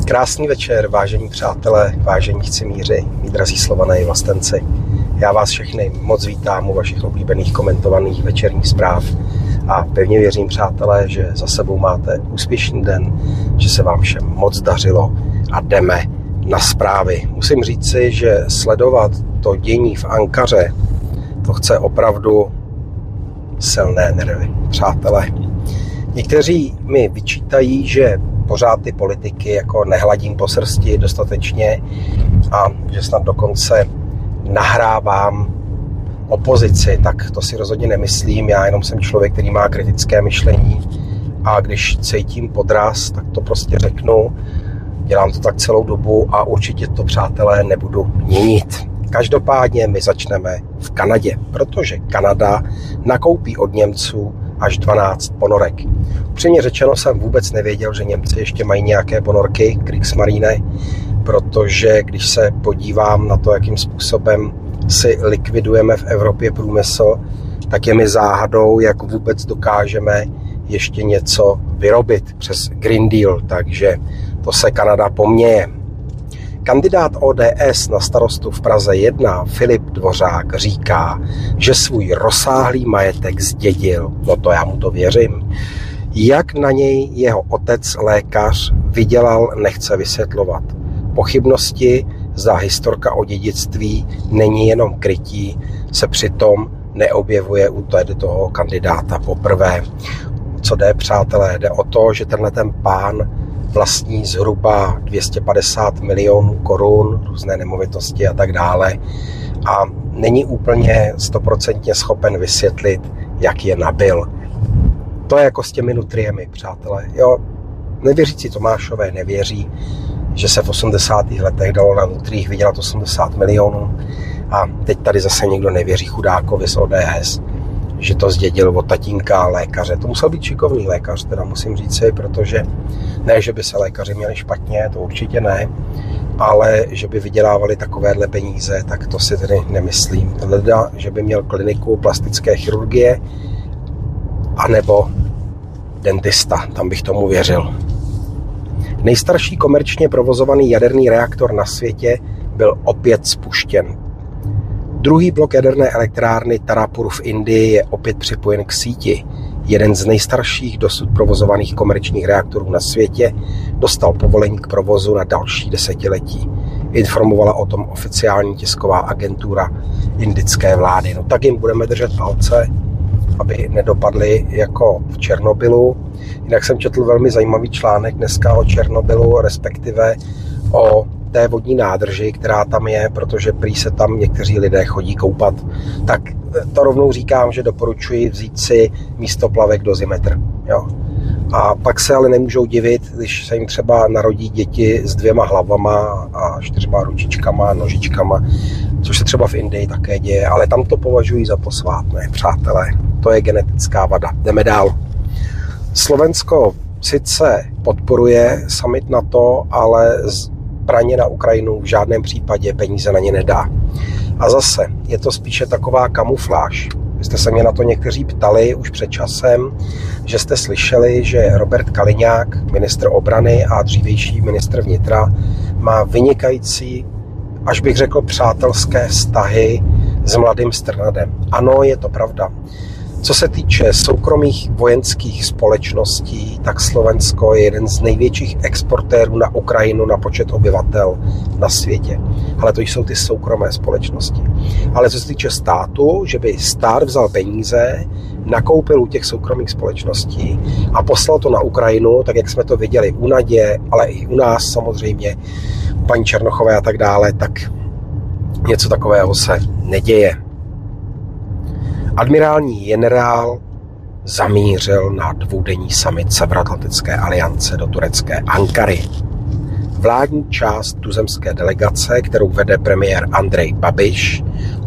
Krásný večer, vážení přátelé, vážení chcimíři, mí drazí Slované i vlastenci. Já vás všechny moc vítám u vašich oblíbených komentovaných večerních zpráv a pevně věřím, přátelé, že za sebou máte úspěšný den, že se vám všem moc dařilo a jdeme na zprávy. Musím říci, že sledovat to dění v Ankaře, to chce opravdu silné nervy, přátelé. Někteří mi vyčítají, že pořád ty politiky jako nehladím po srsti dostatečně a že snad dokonce nahrávám opozici, tak to si rozhodně nemyslím. Já jenom jsem člověk, který má kritické myšlení a když cítím podraz, tak to prostě řeknu. Dělám to tak celou dobu a určitě to, přátelé, nebudu měnit. Každopádně my začneme v Kanadě, protože Kanada nakoupí od Němců až 12 ponorek. Upřímně řečeno jsem vůbec nevěděl, že Němci ještě mají nějaké ponorky Kriegsmarine, protože když se podívám na to, jakým způsobem si likvidujeme v Evropě průmysl, tak je mi záhadou, jak vůbec dokážeme ještě něco vyrobit přes Green Deal, takže to se Kanada poměje. Kandidát ODS na starostu v Praze 1 Filip Dvořák říká, že svůj rozsáhlý majetek zdědil. No to já mu to věřím. Jak na něj jeho otec lékař vydělal, nechce vysvětlovat. Pochybnosti, zda historka o dědictví není jenom krytí, se přitom neobjevuje u toho kandidáta poprvé. Co jde, přátelé? Jde o to, že tenhle ten pán vlastní zhruba 250 milionů korun, různé nemovitosti a tak dále a není úplně 100% schopen vysvětlit, jak je nabyl. To je jako s těmi nutriemi, přátelé. Jo, nevěřící Tomášové nevěří, že se v 80. letech dalo na nutriích vydělat 80 milionů a teď tady zase někdo nevěří chudákovi z ODS, že to zdědil od tatínka lékaře. To musel být šikovný lékař, teda musím říci, protože ne, že by se lékaři měli špatně, to určitě ne, ale že by vydělávali takovéhle peníze, tak to si tedy nemyslím. Leda, že by měl kliniku plastické chirurgie anebo dentista, tam bych tomu věřil. Nejstarší komerčně provozovaný jaderný reaktor na světě byl opět spuštěn. Druhý blok jaderné elektrárny Tarapur v Indii je opět připojen k síti. Jeden z nejstarších dosud provozovaných komerčních reaktorů na světě dostal povolení k provozu na další desetiletí. Informovala o tom oficiální tisková agentura indické vlády. No tak jim budeme držet palce, aby nedopadli jako v Černobylu. Jinak jsem četl velmi zajímavý článek dneska o Černobylu, respektive o té vodní nádrži, která tam je, protože prý se tam někteří lidé chodí koupat. Tak to rovnou říkám, že doporučuji vzít si místo plavek dozimetr. Jo. A pak se ale nemůžou divit, když se jim třeba narodí děti s 2 hlavama a 4 ručičkama, nožičkama, což se třeba v Indii také děje, ale tam to považují za posvátné, přátelé. To je genetická vada. Jdeme dál. Slovensko sice podporuje summit NATO, ale zbraně na Ukrajinu v žádném případě peníze na ně nedá. A zase je to spíše taková kamufláž. Vy jste se mě na to někteří ptali už před časem, že jste slyšeli, že Robert Kaliňák, ministr obrany a dřívější ministr vnitra, má vynikající, až bych řekl přátelské vztahy s mladým Strnadem. Ano, je to pravda. Co se týče soukromých vojenských společností, tak Slovensko je jeden z největších exportérů na Ukrajinu na počet obyvatel na světě. Ale to jsou ty soukromé společnosti. Ale co se týče státu, že by stát vzal peníze, nakoupil u těch soukromých společností a poslal to na Ukrajinu, tak jak jsme to viděli u Nadě, ale i u nás samozřejmě, paní Černochové a tak dále, tak něco takového se neděje. Admirální generál zamířil na dvoudenní summit Severoatlantické aliance do turecké Ankary. Vládní část tuzemské delegace, kterou vede premiér Andrej Babiš,